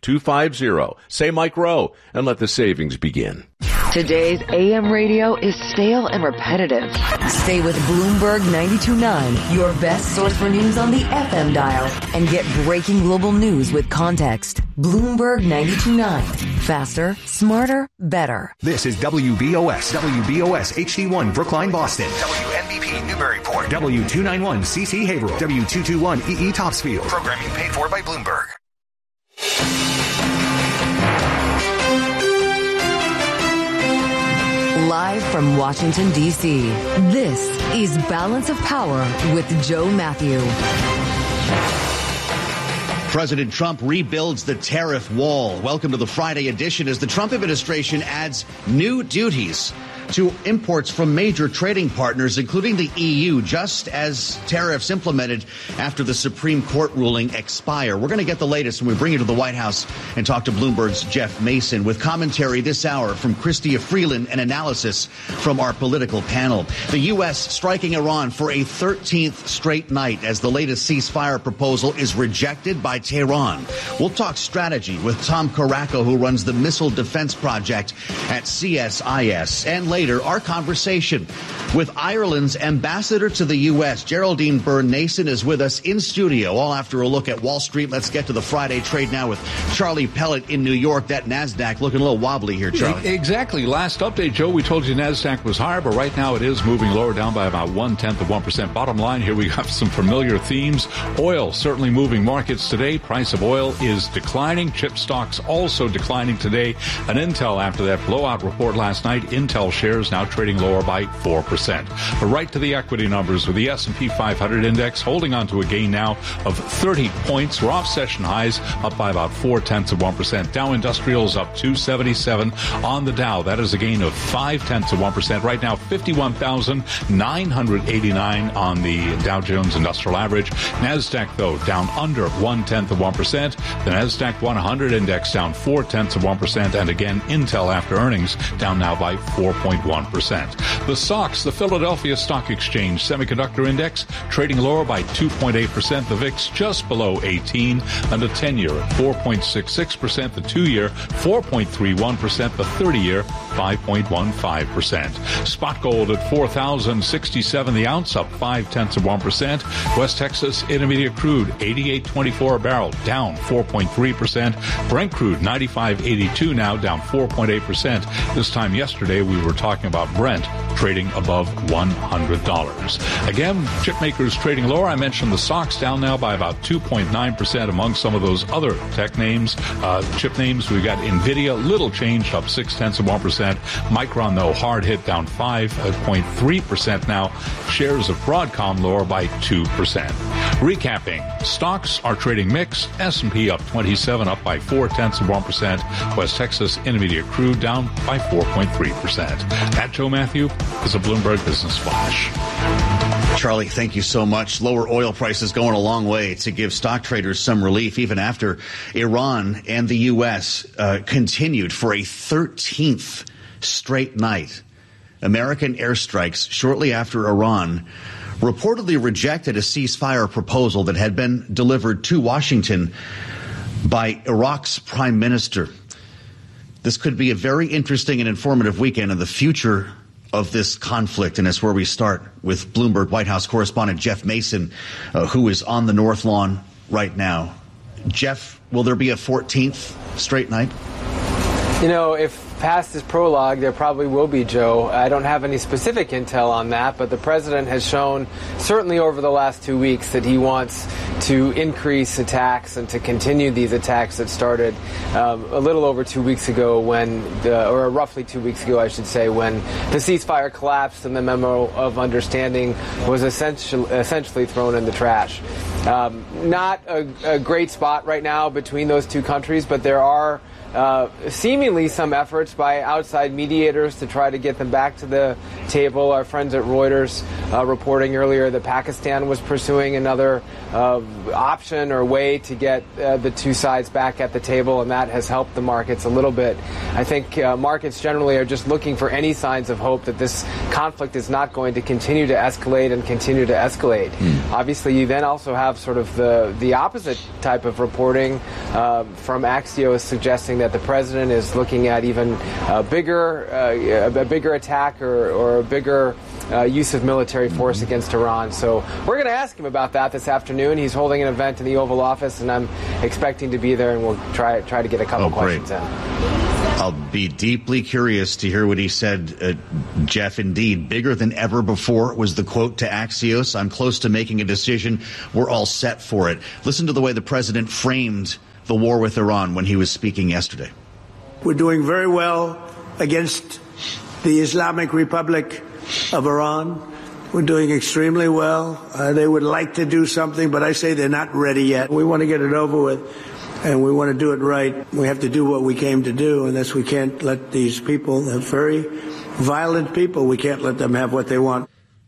888-250-250. Say Mike Rowe and let the savings begin. Today's AM radio is stale and repetitive. Stay with Bloomberg 92.9, your best source for news on the FM dial, and get breaking global news with context. Bloomberg 92.9. Faster, smarter, better. This is WBOS HD1 Brookline, Boston. WNBP Newburyport. W291 CC Haverhill. W221 EE Topsfield. Programming paid for by Bloomberg. Live from Washington, D.C., this is Balance of Power with Joe Matthew. President Trump rebuilds the tariff wall. Welcome to the Friday edition as the Trump administration adds new duties to imports from major trading partners, including the EU, just as tariffs implemented after the Supreme Court ruling expire. We're going to get the latest when we bring you to the White House and talk to Bloomberg's Jeff Mason with commentary this hour from Chrystia Freeland and analysis from our political panel. The U.S. striking Iran for a 13th straight night as the latest ceasefire proposal is rejected by Tehran. We'll talk strategy with Tom Caracco, who runs the Missile Defense Project at CSIS. And later, our conversation with Ireland's ambassador to the U.S., Geraldine Byrne-Nason, is with us in studio, all after a look at Wall Street. Let's get to the Friday trade now with Charlie Pellet in New York. That NASDAQ looking a little wobbly here, Charlie. Exactly. Last update, Joe, we told you NASDAQ was higher, but right now it is moving lower, down by about 0.1%. Bottom line here, we have some familiar themes. Oil certainly moving markets today. Price of oil is declining. Chip stocks also declining today. And Intel, after that blowout report last night, Intel shares now trading lower by 4%. But right to the equity numbers with the S&P 500 index holding on to a gain now of 30 points. We're off session highs, up by about 0.4%. Dow Industrials up 277 on the Dow. That is a gain of 0.5%. Right now, 51,989 on the Dow Jones Industrial Average. NASDAQ, though, down under 0.1%. The NASDAQ 100 index down 0.4%. And again, Intel after earnings down now by 4.1%. The SOX, the Philadelphia Stock Exchange Semiconductor Index, trading lower by 2.8%. The VIX just below 18, and the 10-year at 4.66%. The 2-year 4.31%. The 30-year 5.15%. Spot gold at $4,067 the ounce, up 0.5%. West Texas Intermediate crude 88.24 a barrel, down 4.3%. Brent crude 95.82 now, down 4.8%. This time yesterday we were talking about Brent trading above $100. Again, chip makers trading lower. I mentioned the SOX down now by about 2.9% among some of those other tech names, chip names. We've got NVIDIA, little changed, up 0.6%. Micron, though, hard hit, down 5.3% now. Shares of Broadcom lower by 2%. Recapping, stocks are trading mixed. S&P up 27, up by 0.4%. West Texas Intermediate crude down by 4.3%. At Joe Matthew is a Bloomberg Business Flash. Charlie, thank you so much. Lower oil prices going a long way to give stock traders some relief, even after Iran and the U.S. Continued for a 13th straight night. American airstrikes shortly after Iran reportedly rejected a ceasefire proposal that had been delivered to Washington by Iraq's prime minister. This could be a very interesting and informative weekend in the future of this conflict, and it's where we start with Bloomberg White House correspondent Jeff Mason, who is on the North Lawn right now. Jeff, will there be a 14th straight night? You know, if past this prologue, there probably will be, Joe. I don't have any specific intel on that, but the president has shown, certainly over the last 2 weeks, that he wants to increase attacks and to continue these attacks that started a little over 2 weeks ago or roughly 2 weeks ago, I should say, when the ceasefire collapsed and the memo of understanding was essentially thrown in the trash. Not a great spot right now between those two countries, but there are seemingly some efforts by outside mediators to try to get them back to the table. Our friends at Reuters reporting earlier that Pakistan was pursuing another option or way to get the two sides back at the table, and that has helped the markets a little bit. I think markets generally are just looking for any signs of hope that this conflict is not going to continue to escalate and continue to escalate. Obviously, you then also have sort of the opposite type of reporting from Axios suggesting that the president is looking at even a bigger attack or a bigger use of military force against Iran. So we're going to ask him about that this afternoon. He's holding an event in the Oval Office, and I'm expecting to be there, and we'll try to get a couple questions in. I'll be deeply curious to hear what he said, Jeff. Indeed, bigger than ever before was the quote to Axios. I'm close to making a decision. We're all set for it. Listen to the way the president framed the war with Iran when he was speaking yesterday. We're doing very well against the Islamic Republic of Iran. We're doing extremely well. They would like to do something, but I say they're not ready yet. We want to get it over with, and we want to do it right. We have to do what we came to do, and that's we can't let these people, they're very violent people, we can't let them have what they want.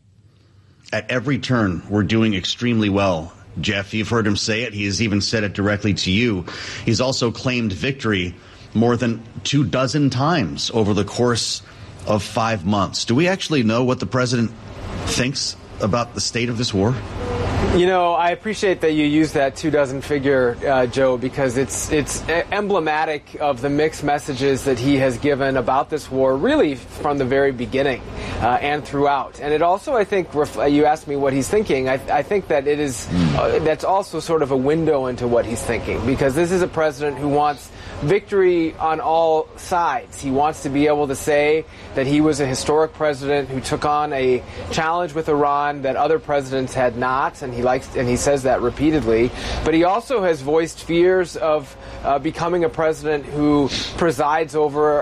At every turn, we're doing extremely well. Jeff, you've heard him say it. He has even said it directly to you. He's also claimed victory more than 24 times over the course of 5 months. Do we actually know what the president thinks about the state of this war? You know, I appreciate that you use that 24 figure, Joe, because it's emblematic of the mixed messages that he has given about this war, really from the very beginning and throughout. And it also, I think, you asked me what he's thinking. I think that it is that's also sort of a window into what he's thinking, because this is a president who wants victory on all sides. He wants to be able to say that he was a historic president who took on a challenge with Iran that other presidents had not, and he says that repeatedly. But he also has voiced fears of becoming a president who presides over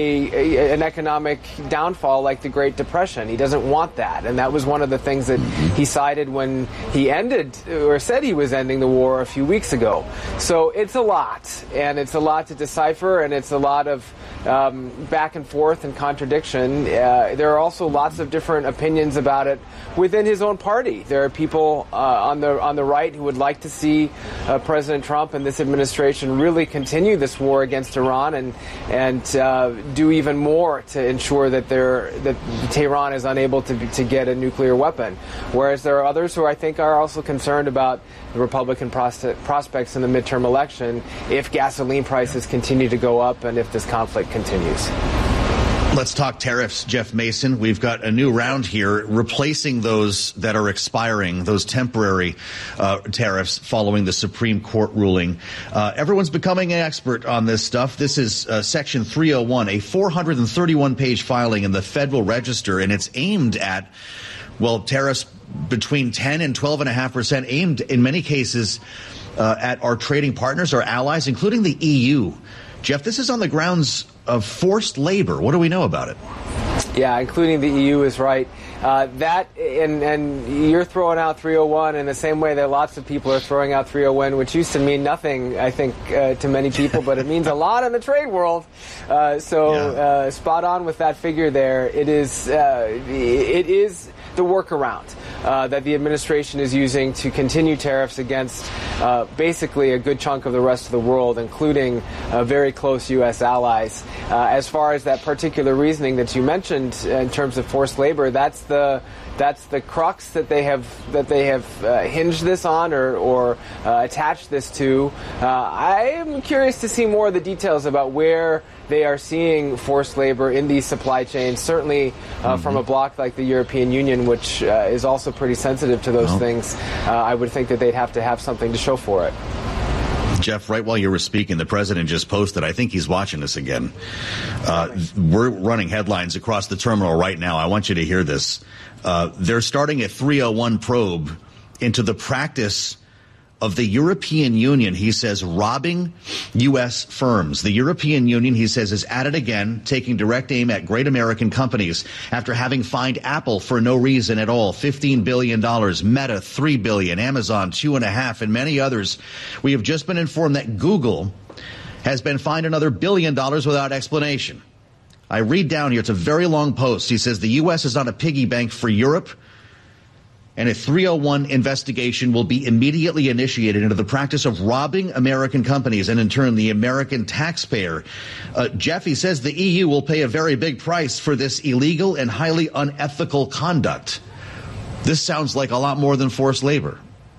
an economic downfall like the Great Depression. He doesn't want that, and that was one of the things that he cited when he ended or said he was ending the war a few weeks ago. So it's a lot, and it's a lot to decipher, and it's a lot of back and forth and contradiction. There are also lots of different opinions about it within his own party. There are people on the right who would like to see President Trump and this administration really continue this war against Iran and do even more to ensure that Tehran is unable to get a nuclear weapon. Whereas there are others who I think are also concerned about the Republican prospects in the midterm election if gasoline prices continue to go up and if this conflict continues. Let's talk tariffs, Jeff Mason. We've got a new round here replacing those that are expiring, those temporary tariffs following the Supreme Court ruling. Everyone's becoming an expert on this stuff. This is Section 301, a 431-page filing in the Federal Register, and it's aimed at, well, tariffs between 10 and 12.5%, aimed in many cases at our trading partners, our allies, including the EU. Jeff, this is on the grounds of forced labor. What do we know about it? Yeah, including the EU is right. That and you're throwing out 301 in the same way that lots of people are throwing out 301, which used to mean nothing, I think, to many people, but it means a lot in the trade world. Spot on with that figure there. It is the workaround that the administration is using to continue tariffs against basically a good chunk of the rest of the world, including very close U.S. allies. As far as that particular reasoning that you mentioned in terms of forced labor, that's the crux that they have hinged this on or attached this to. I am curious to see more of the details about where they are seeing forced labor in these supply chains, certainly from a bloc like the European Union, which is also pretty sensitive to those things. I would think that they'd have to have something to show for it. Jeff, right while you were speaking, the president just posted, I think he's watching us again. We're running headlines across the terminal right now. I want you to hear this. They're starting a 301 probe into the practice of the European Union, he says, robbing U.S. firms. The European Union, he says, is at it again, taking direct aim at great American companies after having fined Apple for no reason at all, $15 billion, Meta, $3 billion, Amazon, $2.5 billion, and many others. We have just been informed that Google has been fined another $1 billion without explanation. I read down here, it's a very long post. He says the U.S. is not a piggy bank for Europe, and a 301 investigation will be immediately initiated into the practice of robbing American companies and, in turn, the American taxpayer. Jeff, he says the EU will pay a very big price for this illegal and highly unethical conduct. This sounds like a lot more than forced labor.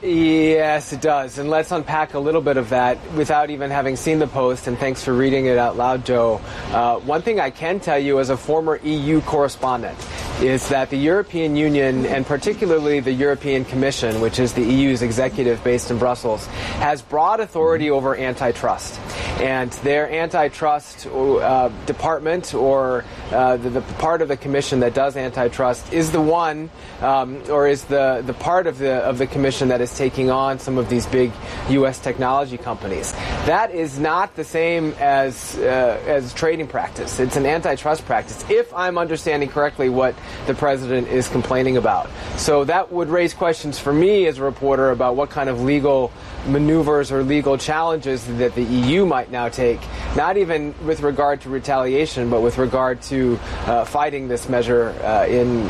Yes, it does. And let's unpack a little bit of that without even having seen the post. And thanks for reading it out loud, Joe. One thing I can tell you as a former EU correspondent is that the European Union, and particularly the European Commission, which is the EU's executive based in Brussels, has broad authority over antitrust. And their antitrust department, or the part of the Commission that does antitrust, is the one, or is the part of the Commission that is taking on some of these big U.S. technology companies. That is not the same as trading practice. It's an antitrust practice, if I'm understanding correctly what the president is complaining about. So that would raise questions for me as a reporter about what kind of legal maneuvers or legal challenges that the EU might now take, not even with regard to retaliation, but with regard to fighting this measure in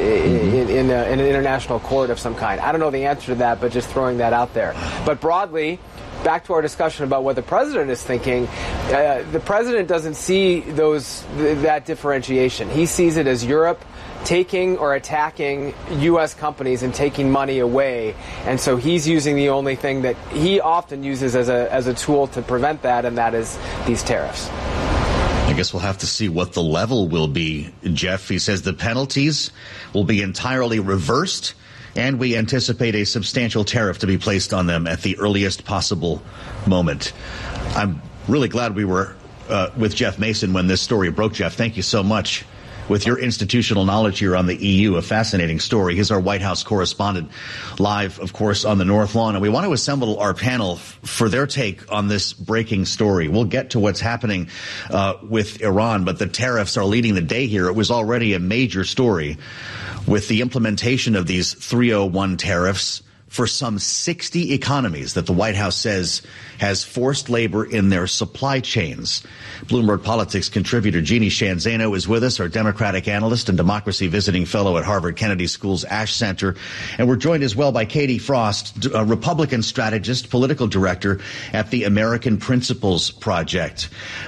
an international court of some kind. I don't know the answer to that, but just throwing that out there. But broadly, back to our discussion about what the president is thinking, the president doesn't see that differentiation. He sees it as Europe taking or attacking U.S. companies and taking money away, and so he's using the only thing that he often uses as a tool to prevent that, and that is these tariffs. I guess we'll have to see what the level will be, Jeff. He says the penalties will be entirely reversed, and we anticipate a substantial tariff to be placed on them at the earliest possible moment. I'm really glad we were with Jeff Mason when this story broke, Jeff. Thank you so much. With your institutional knowledge here on the EU, a fascinating story. He's our White House correspondent, live, of course, on the North Lawn. And we want to assemble our panel for their take on this breaking story. We'll get to what's happening with Iran, but the tariffs are leading the day here. It was already a major story with the implementation of these 301 tariffs for some 60 economies that the White House says has forced labor in their supply chains. Bloomberg Politics contributor Jeannie Shanzano is with us, our Democratic analyst and democracy visiting fellow at Harvard Kennedy School's Ash Center. And we're joined as well by Katie Frost, a Republican strategist, political director at the American Principles Project.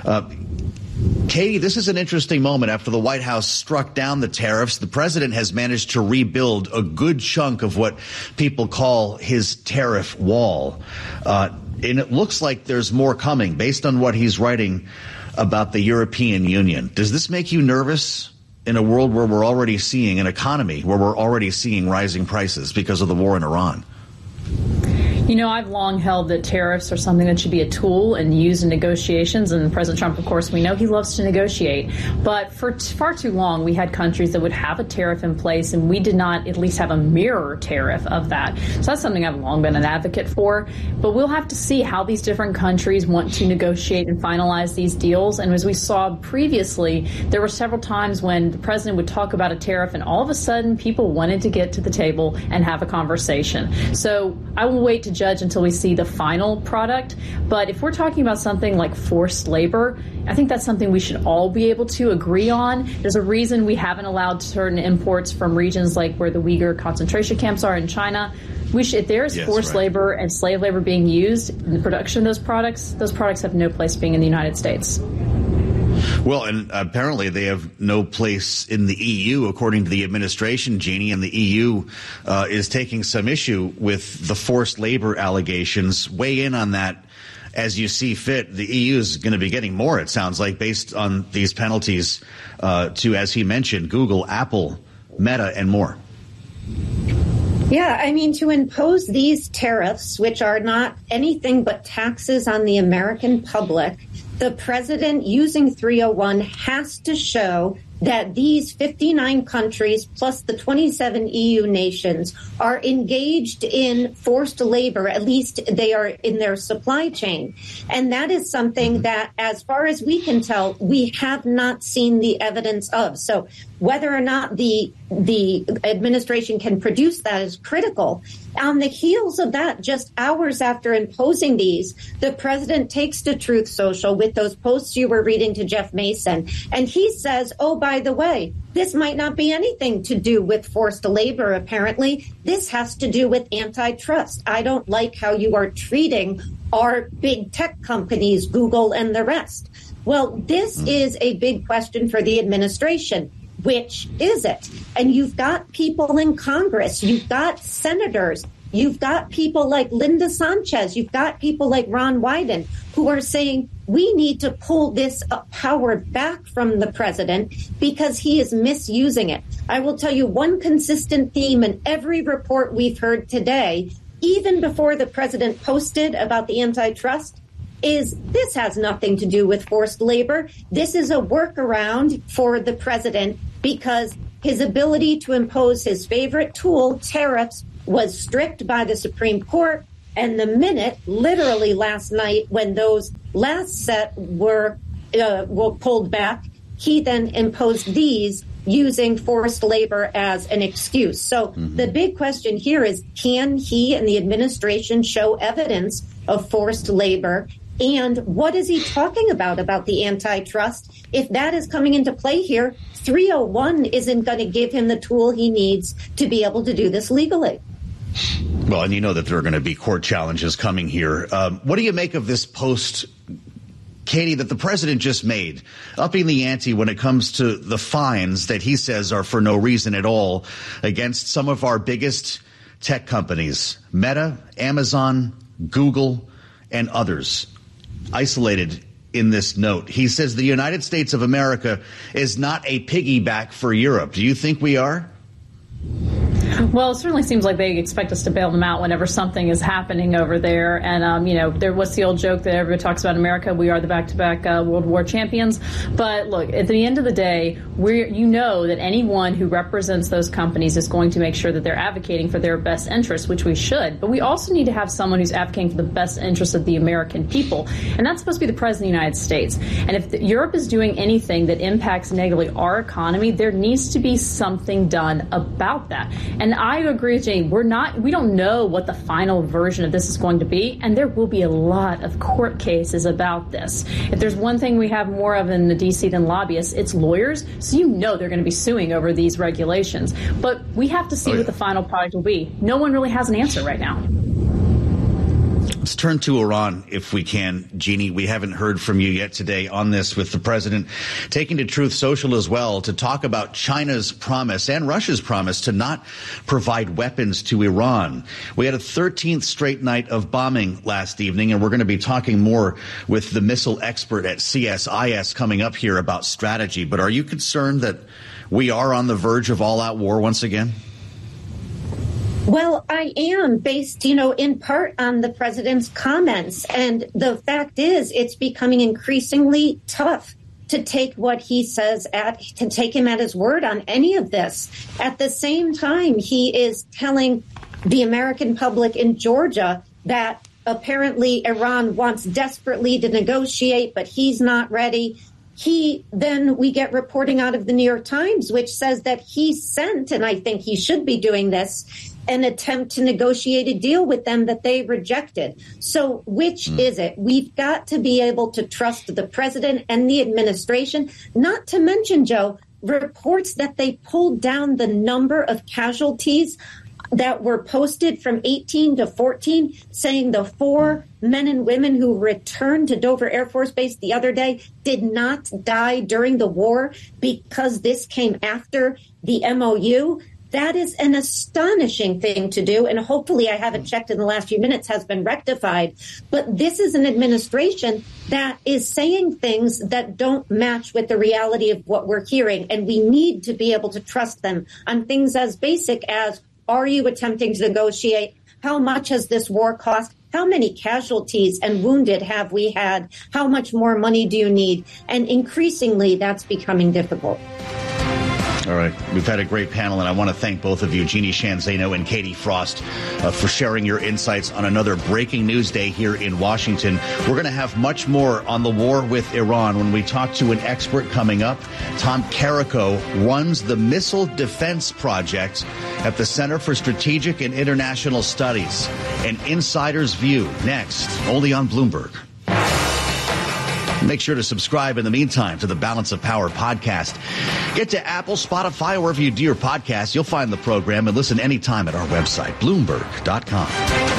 Katie, this is an interesting moment. After the White House struck down the tariffs, the president has managed to rebuild a good chunk of what people call his tariff wall. And it looks like there's more coming based on what he's writing about the European Union. Does this make you nervous in a world where we're already seeing an economy, where we're already seeing rising prices because of the war in Iran? You know, I've long held that tariffs are something that should be a tool and used in negotiations. And President Trump, of course, we know he loves to negotiate. But for far too long, we had countries that would have a tariff in place, and we did not at least have a mirror tariff of that. So that's something I've long been an advocate for. But we'll have to see how these different countries want to negotiate and finalize these deals. And as we saw previously, there were several times when the president would talk about a tariff, and all of a sudden people wanted to get to the table and have a conversation. So I will wait to judge until we see the final product. But if we're talking about something like forced labor, I think that's something we should all be able to agree on. There's a reason we haven't allowed certain imports from regions like where the Uyghur concentration camps are in China. If there's forced labor and slave labor being used in the production of those products have no place being in the United States. Well, and apparently they have no place in the EU, according to the administration, Jeannie, and the EU is taking some issue with the forced labor allegations. Weigh in on that as you see fit. The EU is going to be getting more, it sounds like, based on these penalties to, as he mentioned, Google, Apple, Meta, and more. Yeah, I mean, to impose these tariffs, which are not anything but taxes on the American public, the president, using 301, has to show that these 59 countries plus the 27 EU nations are engaged in forced labor. At least they are in their supply chain. And that is something that, as far as we can tell, we have not seen the evidence of. So whether or not the administration can produce that is critical. On the heels of that, just hours after imposing these, the president takes to Truth Social with those posts you were reading to Jeff Mason. And he says, oh, by the way, this might not be anything to do with forced labor, apparently. This has to do with antitrust. I don't like how you are treating our big tech companies, Google and the rest. Well, this is a big question for the administration. Which is it? And you've got people in Congress, you've got senators, you've got people like Linda Sanchez, you've got people like Ron Wyden who are saying we need to pull this power back from the president because he is misusing it. I will tell you one consistent theme in every report we've heard today, even before the president posted about the antitrust, is this has nothing to do with forced labor. This is a workaround for the president because his ability to impose his favorite tool, tariffs, was stripped by the Supreme Court. And the minute, literally last night, when those last set were pulled back, he then imposed these using forced labor as an excuse. So the big question here is, can he and the administration show evidence of forced labor? And what is he talking about the antitrust? If that is coming into play here, 301 isn't going to give him the tool he needs to be able to do this legally. Well, and you know that there are going to be court challenges coming here. What do you make of this post, Katie, that the president just made, upping the ante when it comes to the fines that he says are for no reason at all against some of our biggest tech companies, Meta, Amazon, Google, and others? Isolated in this note, he says the United States of America is not a piggyback for Europe. Do you think we are? Well, it certainly seems like they expect us to bail them out whenever something is happening over there. And, there was the old joke that everybody talks about in America. We are the back-to-back World War champions. But look, at the end of the day, you know that anyone who represents those companies is going to make sure that they're advocating for their best interests, which we should. But we also need to have someone who's advocating for the best interests of the American people. And that's supposed to be the President of the United States. And if Europe is doing anything that impacts negatively our economy, there needs to be something done about that. And I agree with Jane. We don't know what the final version of this is going to be, and there will be a lot of court cases about this. If there's one thing we have more of in the D.C. than lobbyists, it's lawyers. So they're going to be suing over these regulations. But we have to see what the final product will be. No one really has an answer right now. Let's turn to Iran, if we can. Jeannie, we haven't heard from you yet today on this, with the president taking to Truth Social as well to talk about China's promise and Russia's promise to not provide weapons to Iran. We had a 13th straight night of bombing last evening, and we're going to be talking more with the missile expert at CSIS coming up here about strategy. But are you concerned that we are on the verge of all-out war once again? Well, I am, based, in part on the president's comments. And the fact is, it's becoming increasingly tough to take what he says to take him at his word on any of this. At the same time, he is telling the American public in Georgia that apparently Iran wants desperately to negotiate, but he's not ready. Then we get reporting out of the New York Times, which says that he sent, and I think he should be doing this, an attempt to negotiate a deal with them that they rejected. So which is it? We've got to be able to trust the president and the administration, not to mention, Joe, reports that they pulled down the number of casualties that were posted from 18 to 14, saying the 4 men and women who returned to Dover Air Force Base the other day did not die during the war because this came after the MOU. That is an astonishing thing to do. And hopefully, I haven't checked in the last few minutes, has been rectified. But this is an administration that is saying things that don't match with the reality of what we're hearing. And we need to be able to trust them on things as basic as, are you attempting to negotiate? How much has this war cost? How many casualties and wounded have we had? How much more money do you need? And increasingly, that's becoming difficult. All right. We've had a great panel, and I want to thank both of you, Jeannie Sheehan Zaino and Katie Frost, for sharing your insights on another breaking news day here in Washington. We're going to have much more on the war with Iran when we talk to an expert coming up. Tom Carrico runs the Missile Defense Project at the Center for Strategic and International Studies. An insider's view next, only on Bloomberg. Make sure to subscribe in the meantime to the Balance of Power podcast. Get to Apple, Spotify, wherever you do your podcasts. You'll find the program and listen anytime at our website, Bloomberg.com.